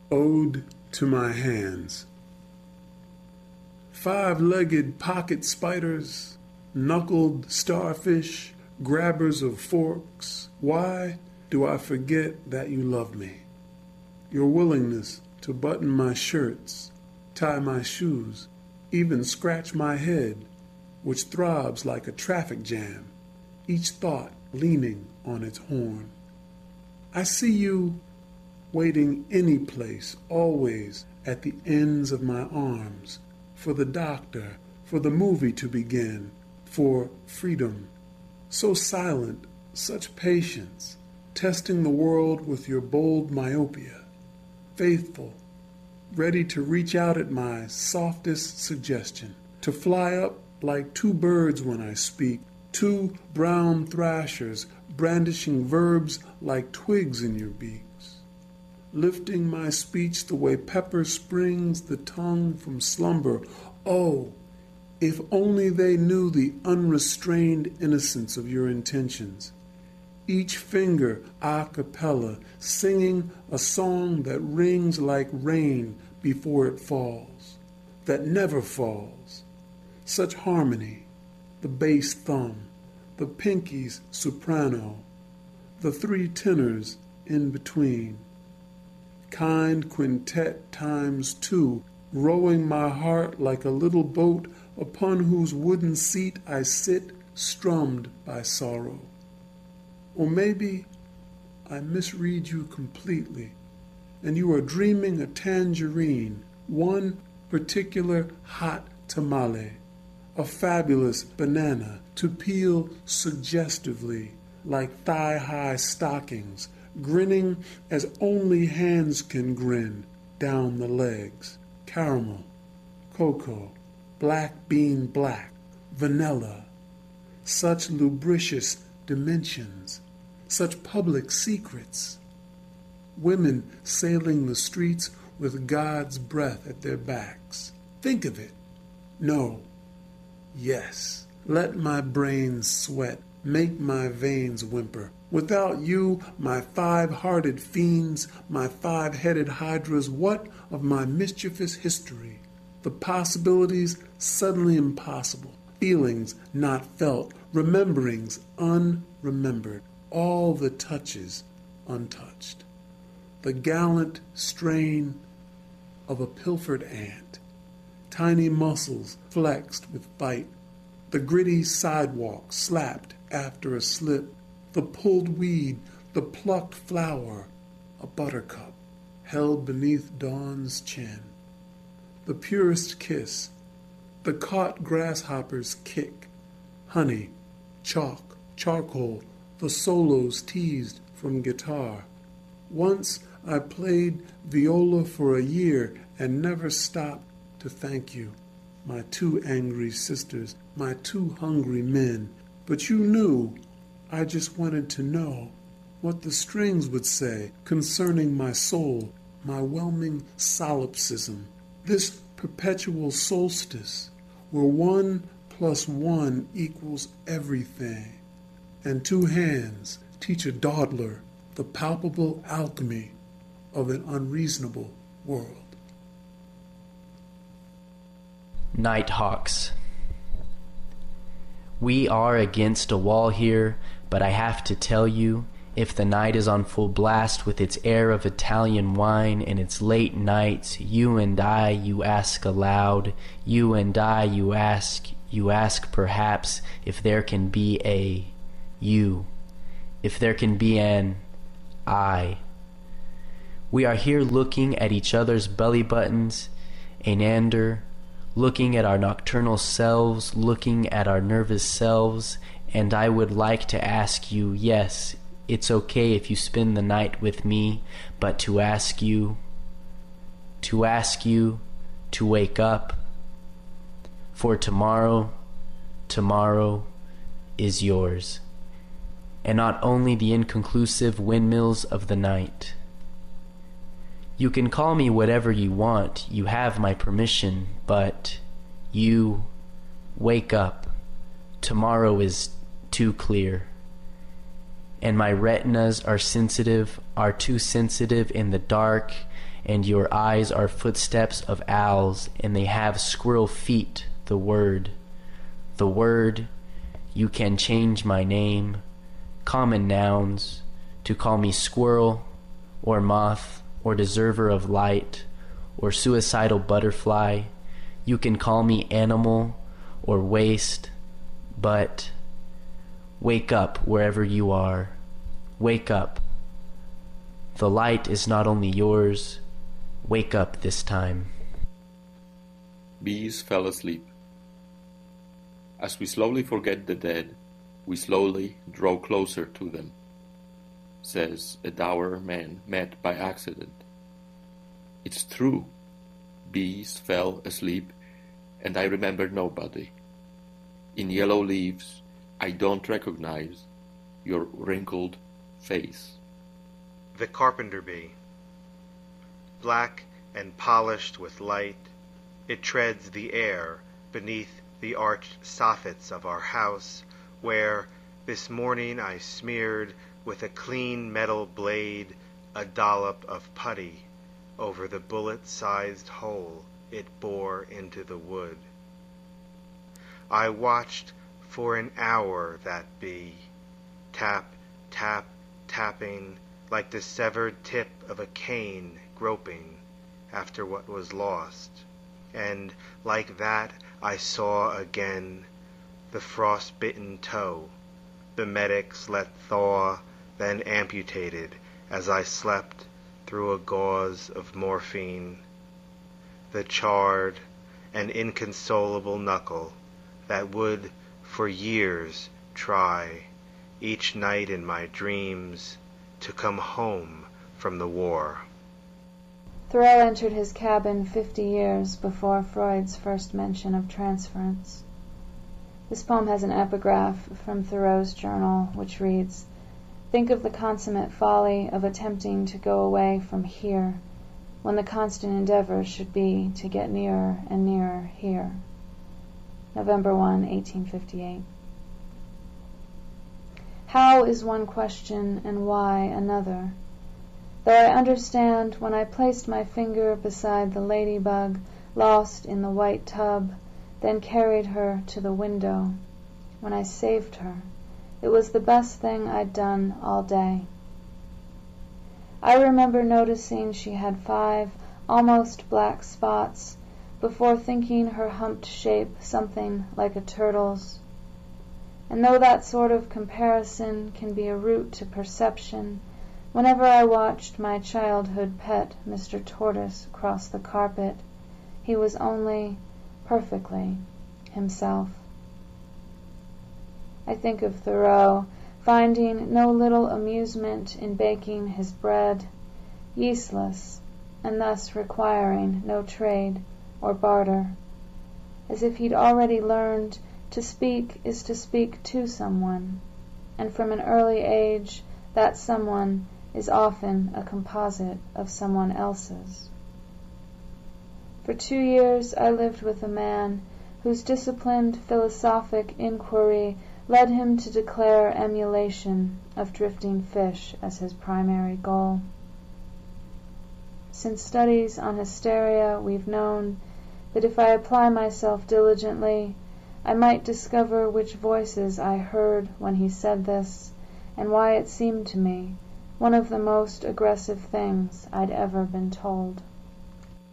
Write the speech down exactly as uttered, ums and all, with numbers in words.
Ode to My Hands. Five-legged pocket spiders, knuckled starfish, grabbers of forks, why do I forget that you love me? Your willingness to button my shirts, tie my shoes, even scratch my head, which throbs like a traffic jam, each thought leaning on its horn. I see you waiting any place, always at the ends of my arms, for the doctor, for the movie to begin, for freedom. So silent, such patience, testing the world with your bold myopia. Faithful, ready to reach out at my softest suggestion, to fly up like two birds when I speak, two brown thrashers brandishing verbs like twigs in your beaks. Lifting my speech the way pepper springs the tongue from slumber. Oh, if only they knew the unrestrained innocence of your intentions. Each finger a cappella, singing a song that rings like rain before it falls, that never falls. Such harmony, the bass thumb, the pinky's soprano, the three tenors in between. Kind quintet times two, rowing my heart like a little boat upon whose wooden seat I sit, strummed by sorrow. Or maybe I misread you completely, and you are dreaming a tangerine, one particular hot tamale, a fabulous banana to peel suggestively like thigh-high stockings, grinning as only hands can grin down the legs. Caramel, cocoa, black bean black, vanilla, such lubricious dimensions, such public secrets. Women sailing the streets with God's breath at their backs. Think of it. No. Yes. Let my brains sweat, make my veins whimper. Without you, my five-hearted fiends, my five-headed hydras, what of my mischievous history? The possibilities suddenly impossible, feelings not felt, rememberings unremembered, all the touches untouched. The gallant strain of a pilfered ant, tiny muscles flexed with fight, the gritty sidewalk slapped after a slip, the pulled weed, the plucked flower, a buttercup held beneath dawn's chin, the purest kiss, the caught grasshopper's kick, honey, chalk, charcoal, the solos teased from guitar. Once I played viola for a year and never stopped to thank you, my two angry sisters, my two hungry men. But you knew, I just wanted to know what the strings would say concerning my soul, my whelming solipsism, this perpetual solstice where one plus one equals everything, and two hands teach a dawdler the palpable alchemy of an unreasonable world. Nighthawks. We are against a wall here, but I have to tell you, if the night is on full blast with its air of Italian wine and its late nights, you and I, you ask aloud, you and I, you ask, you ask perhaps if there can be a you, if there can be an I. We are here looking at each other's belly buttons, Anander, looking at our nocturnal selves, looking at our nervous selves, and I would like to ask you, yes, it's okay if you spend the night with me, but to ask you, to ask you to wake up, for tomorrow, tomorrow is yours, and not only the inconclusive windmills of the night. You can call me whatever you want, you have my permission, but you wake up. Tomorrow is too clear. And my retinas are sensitive, are too sensitive in the dark, and your eyes are footsteps of owls, and they have squirrel feet, the word. The word, you can change my name, common nouns, to call me squirrel, or moth, or deserver of light, or suicidal butterfly. You can call me animal, or waste, but wake up wherever you are. Wake up. The light is not only yours. Wake up this time. Bees fell asleep. As we slowly forget the dead, we slowly draw closer to them, says a dour man met by accident. It's true. Bees fell asleep, and I remember nobody. In yellow leaves, I don't recognize your wrinkled face. The carpenter bee. Black and polished with light, it treads the air beneath the arched soffits of our house, where this morning I smeared with a clean metal blade a dollop of putty over the bullet-sized hole it bore into the wood. I watched for an hour that bee, tap, tap, tapping, like the severed tip of a cane groping after what was lost, and like that I saw again the frost-bitten toe the medics let thaw, then amputated as I slept through a gauze of morphine, the charred and inconsolable knuckle that would for years try, each night in my dreams, to come home from the war. Thoreau entered his cabin fifty years before Freud's first mention of transference. This poem has an epigraph from Thoreau's journal, which reads, "Think of the consummate folly of attempting to go away from here, when the constant endeavor should be to get nearer and nearer here." November first, eighteen fifty-eight. How is one question and why another? Though I understand when I placed my finger beside the ladybug lost in the white tub, then carried her to the window. When I saved her, it was the best thing I'd done all day. I remember noticing she had five almost black spots before thinking her humped shape something like a turtle's. And though that sort of comparison can be a route to perception, whenever I watched my childhood pet Mister Tortoise cross the carpet, he was only perfectly himself. I think of Thoreau finding no little amusement in baking his bread, yeastless, and thus requiring no trade or barter, as if he'd already learned to speak is to speak to someone, and from an early age that someone is often a composite of someone else's. For two years I lived with a man whose disciplined philosophic inquiry led him to declare emulation of drifting fish as his primary goal. Since studies on hysteria, we've known that if I apply myself diligently, I might discover which voices I heard when he said this, and why it seemed to me one of the most aggressive things I'd ever been told.